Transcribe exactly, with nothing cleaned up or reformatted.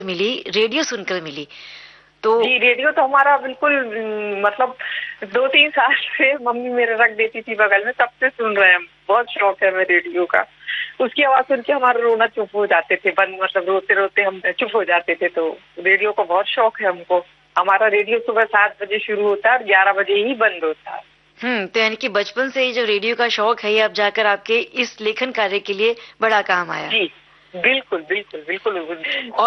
मिली, radio सुनकर मिली। तो जी, radio तो हमारा बिल्कुल मतलब दो तीन साल से मम्मी मेरे रख देती थी बगल में, तब से सुन रहे हैं हम। बहुत शौक है हमें रेडियो का। उसकी आवाज़ सुन के हमारा रोना चुप हो जाते थे, बंद मतलब रोते-रोते हम चुप हो जाते थे, तो रेडियो का बहुत शौक है हमको। हमारा रेडियो सुबह सात बजे शुरू होता है और ग्यारह बजे ही बंद होता है। हुँ, तो यानी कि बचपन से ही जो रेडियो का शौक है, ये अब जाकर आपके इस लेखन कार्य के लिए बड़ा काम आया। जी, बिल्कुल, बिल्कुल, बिल्कुल। और